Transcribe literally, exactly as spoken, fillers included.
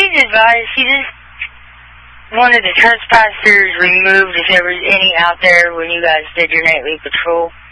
please advise, she just wanted the trespassers removed if there was any out there when you guys did your nightly patrol.